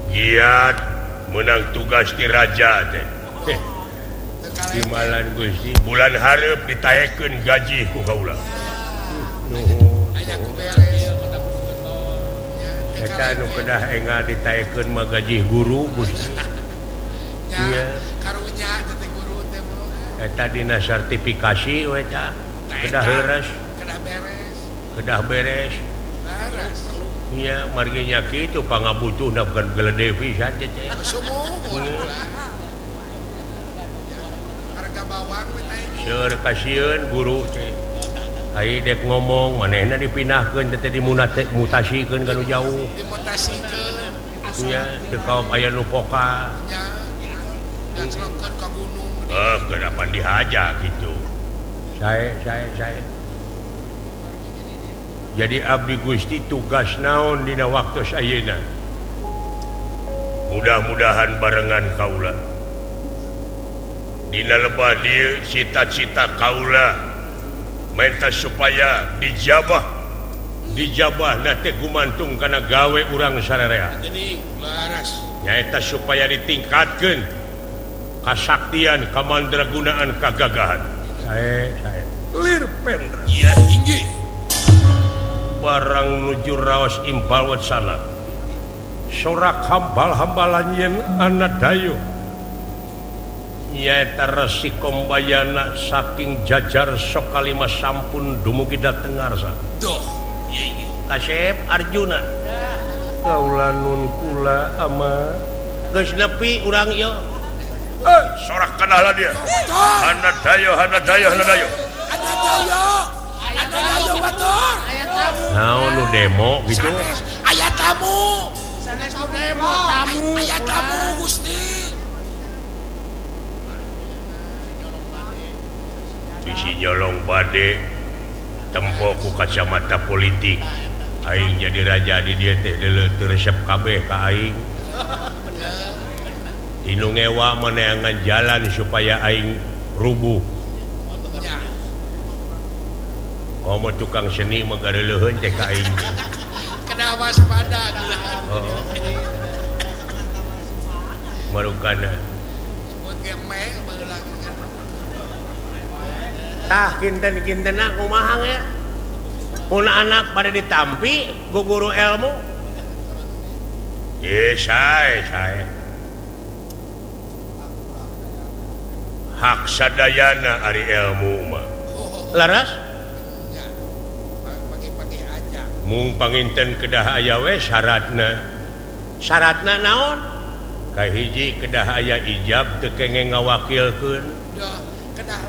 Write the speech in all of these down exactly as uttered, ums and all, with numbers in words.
giat menang tugas diraja teh Timalan Gusti bulan hareup ditayakeun gaji ku kaula. Eta nu kedah enga ditayakeun mah gaji guru Gusti. Iya. Karunya teh guru teh mah. Eta dina sertifikasi we eta. Kedah heureus. Kedah beres. Kedah beres. Beres. Iya, margi nya kitu pangabutuhna bukan gelede pisan teh. Sumuhun. Seur kasieun guru teh. Ai dek ngomong manehna dipindahkeun teh dimutasikeun ka nu jauh. Dimutasikeun. Nya teu kaom aya nu poka. Nya. Ngaclongkeun ka gunung. Eh, kenapa dihaja gitu. Sae sae sae. Jadi abdi Gusti tugas naon dina waktos ayeuna. Mudah-mudahan barengan kaula. Dina lebah dieu cita-cita kaula menta supaya dijabah dijabah na teh gumantung kana gawe urang sararea. Jadi laras nyaeta supaya ditingkatkeun kasaktian kamandragunaan kagagahan. Sae sae lir pendra. Iya inggih. Barang nuju raos impal wacana. Sorak hambal-hambalan yen ana dayu. Nyaeta Resi Kombayana saking jajar sok kalima sampun dumugi dateng ngarsa. Duh, Kasep Arjuna. Kaula nun kula ama geus nepi urang ieu. Eh, sorak kanalah dia. Hana dayo, hana dayo, hana dayo. Hana dayo. Hana dayo batur. Naon nu demo gitu? Aya tamu. Sanes nu demo, tamu. Aya tamu Gusti. Bisi nyolong bade tempo ku kacamata politik aing jadi raja di dieu teh deuleu teu resep kabeh ka aing tinu ngewa meneangan jalan supaya aing rubuh komo tukang seni mah gareuleuheun teh ka aing kena waspada oh marukana tah kinten-kintenna kumaha ya mun anak pada ditampi ku guru ilmu ye sae sae hak sadayana ari ilmu mah laras pagi-pagi aja mung panginten kedah aya we syaratna syaratna naon kahiji kedah aya ijab teu kenging ngawakilkeun kedah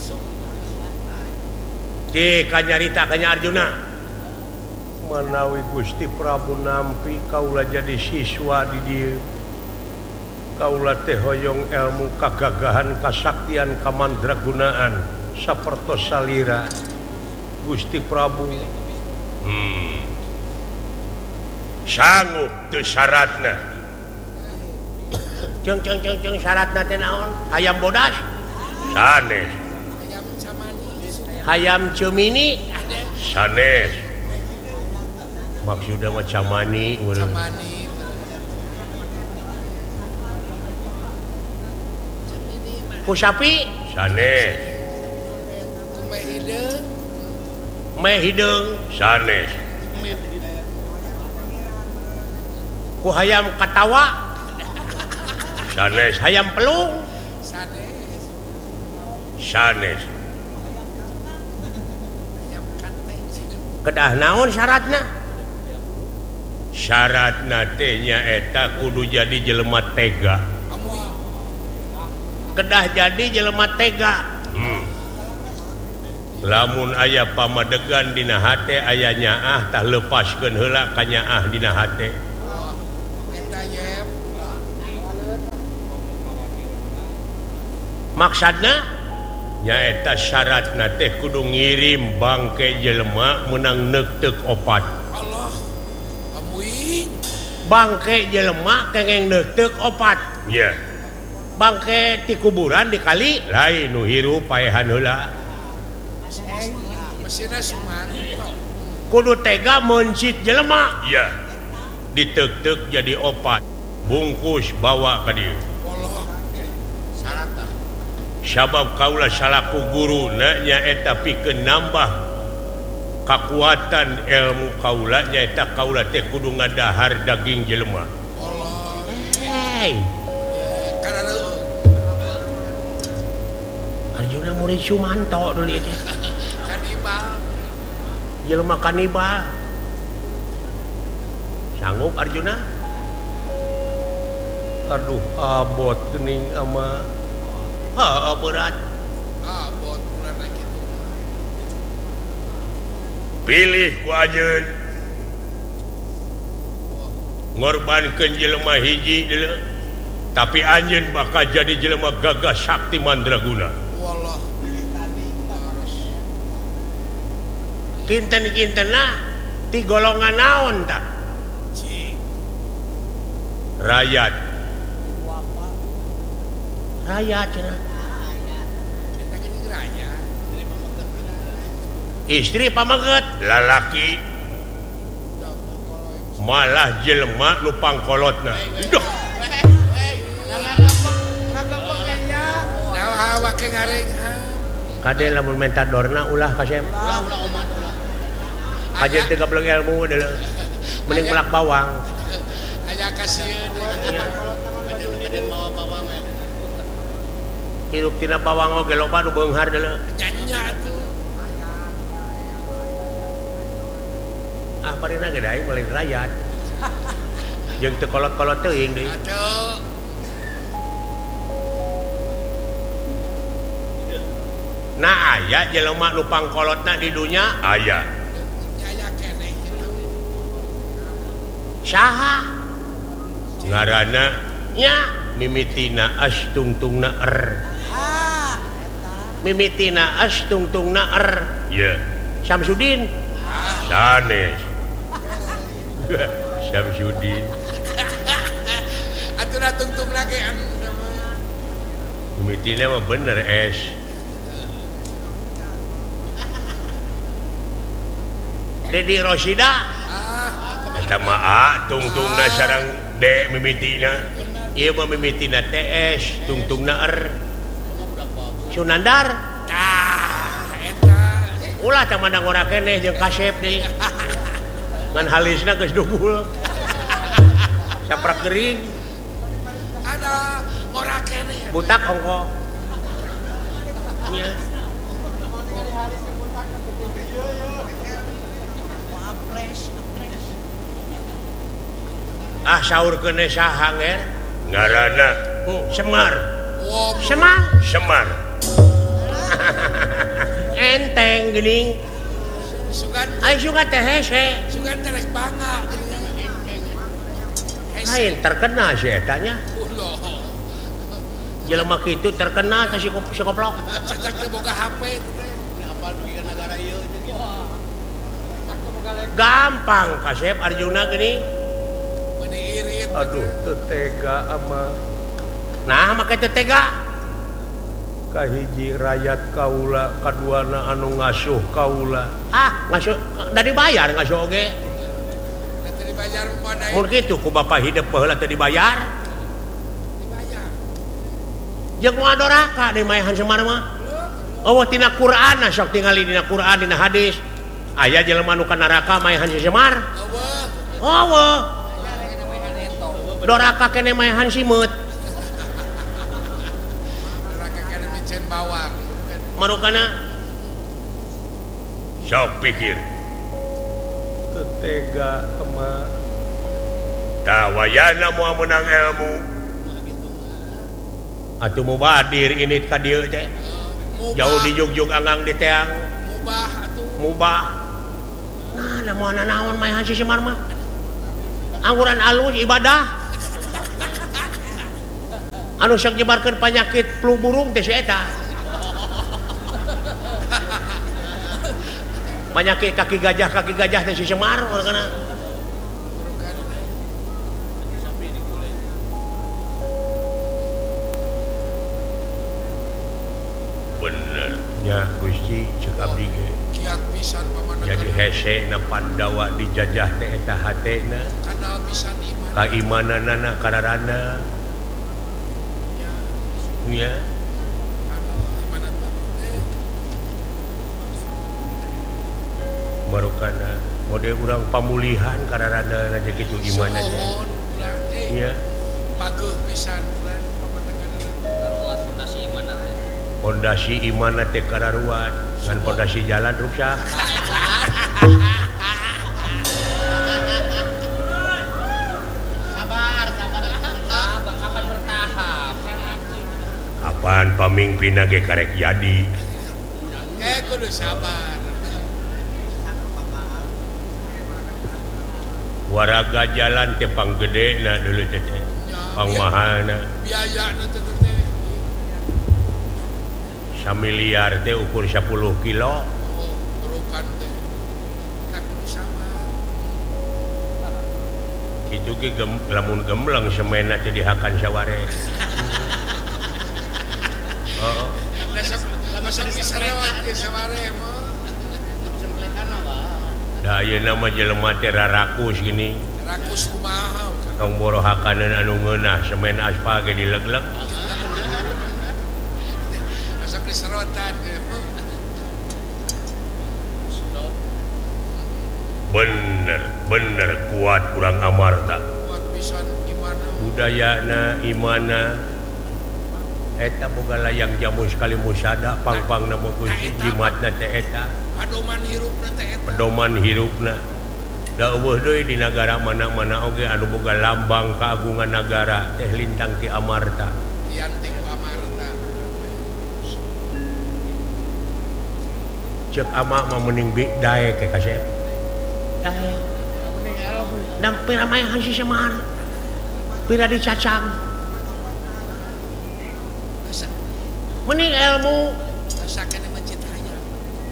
Ki kanyarita kanya Arjuna manawi Gusti Prabu nampi kaula jadi siswa di dieu kaula teh hoyong ilmu kagagahan kasaktian kamandragunaan sapertos salira Gusti Prabu hmm sanggup teu syaratna ceung ceung ceung ceung syaratna teh naon hayam bodas sanes hayam cemini sanes maksudnya macam mani ku sapi sanes meh hideung sanes ku hayam katawa sanes hayam pelung sanes kedah naon syaratna syaratna teh nya eta kudu jadi jelema tega kedah jadi jelema tega hmm. Lamun aya pamadegan dina hate aya nyaah tah lepaskeun heula ka nyaah dina hate maksudna nyaeta syaratna teh kudu ngirim bangke jelema menang neuk opat. Allah. Amuing. Bangke jelema kengeng neuk opat. Iya. Yeah. Bangke ti kuburan dikali lain nu hirup paehan heula. Meusina sumantau. Kudu tega mencit jelema. Iya. Yeah. Diteuk-teuk jadi opat. bungkus bawa ka dieu sabab kaula salaku guru nya eta pikeun nambah kekuatan ilmu kaula nya eta kaula teh kudu ngadahar daging jelema. Hei Arjuna murid Sumanto dulu itu kanibal jelema kanibal sanggup Arjuna aduh abot geuning ama ha berat abot bulan lagi pilih ku ajeun ngorbankeun jelema hiji deuleu tapi anjeun bakal jadi jelema gagah sakti mandraguna. Wallah kinten-kintenna ti golongan naon tak rakyat rakyat cenah istri pamaget lalaki malah jelema nu pangkolotna duh kade lamun mentadorna ulah kasem aja teu gableng ilmu deuleu mending melak bawang aya kasieun hirup tina bawang oge loba nu beunghar deuleu nya atuh ah parina ge daeng meuli rakyat jeung teu kolot-kolot teuing deui nah aya jelema nu pangkolotna di dunya aya aya keneh saha ngaranna nya mimitina astungtungna er mimitina astungtungna er ya Syamsuddin sanes Syamsuddin aturan tungtung lagi anu mimitina mah bener es Dedi Rosida eta mah tungtungna sareng D mimitina ieu mah mimitina T S tungtungna R Sunandar tah eta ulah teh mandang ora keneh jeung Kasep deui ngan halisna geus dugul saprak gering ada ora keneh butak ongko nya ah saur kene saha nger ngaranna oh, Semar oh, Semar Semar enteng geuning sugan ai sugan teh hese sugan teh rek bangga lain terkena si eta nya jelema kitu terkena ka si koplok cacak teh boga H P apal bikin negara ieu gampang Kasep Arjuna geuning aduh tetega ama nah make tetega kahiji rakyat kaula kaduana anu ngasuh kaula ah ngasuh da dibayar ngasuh oge teu dibayar pada mun kitu ku bapa hidup baheula teu dibayar dibayar jeung nu adoraka deui maehan Semar mah eueuh tina Qur'an sok tingali dina Qur'an dina hadis aya jelema nu ka neraka maehan Semar eueuh eueuh doraka kene maehan simeut doraka kene micen bawang marukana sok pikir tetega kema tah wayana moal meunang ilmu atuh mubadir ini ka dieu teh jauh di jugjug anggang di teang mubah atuh mubah nah da moal naon maehan si Semar mah angguran alus ibadah anu sok nyebarkeun panyakit flu burung teh si eta panyakit kaki gajah kaki gajah teh si Semar kana bener nya Gusti ceuk abdi ge kiat pisan pamanah jadi hese na Pandawa dijajah teh eta hatena kana pisan iman kaimananana kararana ya marukana mode urang pamulihan kararana aja gitu gimana ya bagus pisan pondasi imana teh kararuan ngan pondasi jalan rusak apaan pamimpinna ge karek jadi eh kudu sabar waraga jalan teh panggedena dulu teh pangmahalna biayana teh teh samiliar teh ukur sepuluh kilo oh berukan teh tak kudu sabar kitu ge lamun gembleng semena teh dihakan saware oh masuk bisa lewat ke saware mah da ayeuna mah jelema teh rarakus gini rakus kumaha tong borohakaneun anu ngeunah semen aspal ge dilegleg masuk di serotan bener bener kuat kurang amarta kuat pisan gimana budayana imana eta boga layang jamu sekali musada pang-pang nama Gusti jimatna teh eta pedoman hirupna teh eta pedoman hirupna da eueuh deui di nagara mana-mana oge anu boga lambang keagungan nagara teh lintang ti amarta tianting amarta cek ama mah mending bi dae ke kasep dae dan pira mayahan si Semar pira dicacang mending ilmu sakene masjid hayang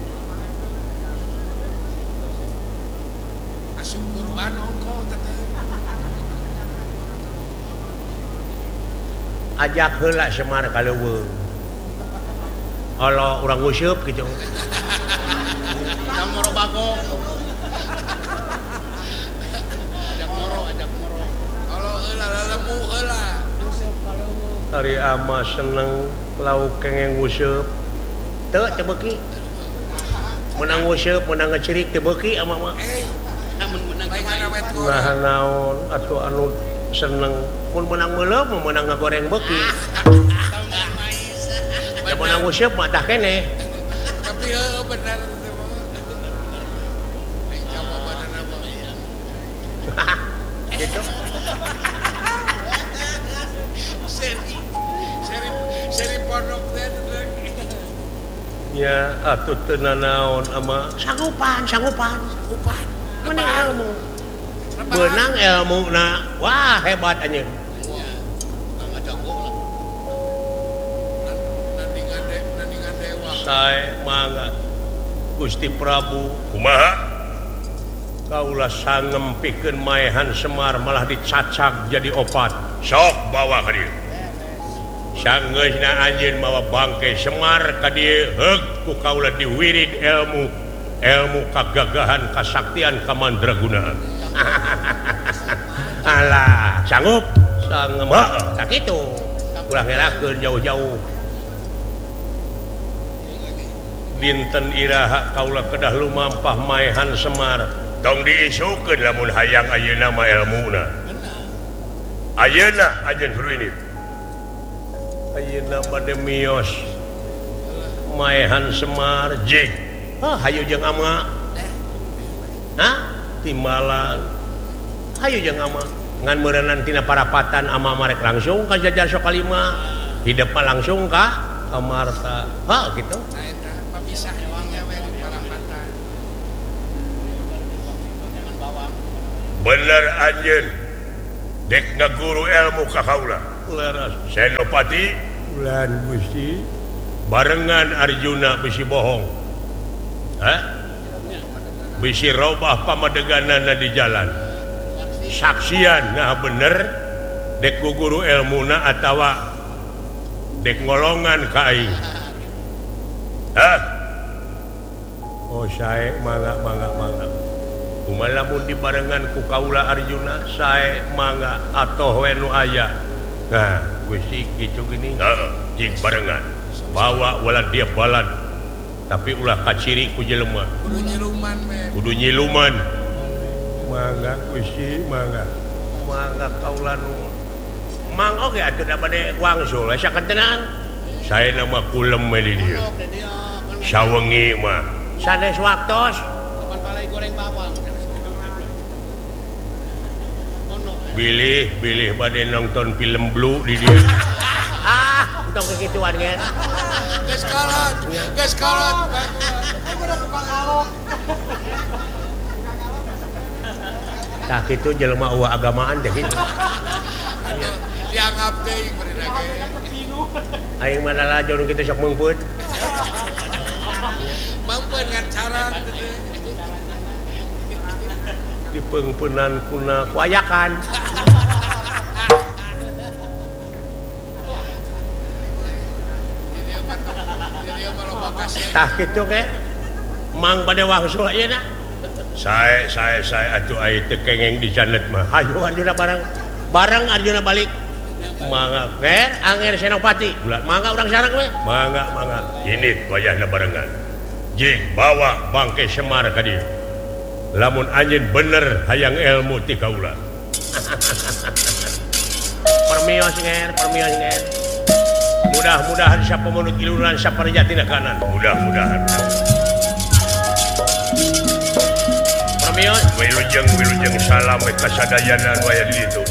asup kurban ongko teteh ajak heula Semar ka leuweung olo urang nguseup gitu ajak moro bagong ajak moro ajak moro olo heula lelemu heula ari ama seneng lauk kengeng nguseup teu teu beuki menang nguseup menang ngecirik teu beuki ama mah eh namun menang kemana nah naon atuh anu seneng mun menang meuleup mun menang ngagoreng beuki da menang nguseup mah tah keneh tapi heuh bener ai jawaban apa gitu seri seri seri pondok teh ya atuh teu nanaon ama sanggupan sanggupan upan menang ilmu benang ilmu na wah hebat anjeun sae mangga Gusti Prabu kumaha kaula sangem pikeun maehan Semar malah dicacak jadi opat sok bawa ka dieu sanggeusna anjeun mawa bangke Semar ka dieu heug ku kaula diwirid ilmu ilmu kagagahan kasaktian kamandragunaan alah sanggup sangem heuh sakitu ulah ngelakeun jauh-jauh dinten iraha kaula kedah lumampah maehan Semar tong diisukeun lamun hayang ayeuna mah ilmuna ayeuna ajeun ruinit ayeuna bade mios maehan Semar jig ah hayu jeung ama hah timbalan hayu jeung ama ngan meureunna tina parapatan ama marek langsung ka jajar sokalima hideep langsung ka amarta ha kitu bisa uangnya we di parapatan bener anjeun dek ngaguru ilmu ka kaula leres Senopati ulan Gusti barengan Arjuna bisi bohong hah bisi robah pamadeganana di jalan saksian nah bener dek guru ilmuna atawa dek ngolongan ka aing hah oh sae mangga mangga mangga Kumalamun dibarengan ku kaula Arjuna sae mangga atoh we nu aya. Nah, geus kitu gini. Heeh, jing barengan. Bawa wala dia balan. Tapi ulah kaciri ku jelema. Kudu nyiluman men. Kudu nyiluman. Mangga Gusti, mangga. Mangga kaula nu. Mang oge atuh da bade wangsul asa kentenan. Saya nama kulem we di dieu. Sawengi mah. Sanes waktos. Kapan palai goreng bawang. Bilih, bilih bade nonton film Blue di dieu. Ah, untung kegituan kan. Geus kolot. Geus kolot. Tah kitu jelema eueuh agamaan teh kitu. Dianggap teuing bener ge. Aing mah lalajo nu kitu sok meungpeut. Mampeun ngan caran Dipeungpeunan kuna kuayakan. Tah kitu ge. Mang bade wangsul ayeuna. Sae sae sae atuh aya teu kengeng di janet mah. Hayu Arjuna bareng. Bareng Arjuna balik. Mangga ker anger Senopati. Ulah mangga urang sareng we. Mangga mangga. Ini wayahna barengan. Jing bawa bangke Semar ka dieu. Lamun anjeun bener hayang ilmu ti kaula. Permios nger, permios nger. Mudah-mudahan sapamunut iluran saparjatina kanan. Mudah-mudahan. Permios, wilujeng wilujeng salam we kasadayanan waya di ditu.